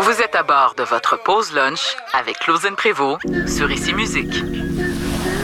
Vous êtes à bord de votre pause lunch avec Clausen Prévost sur Ici Musique.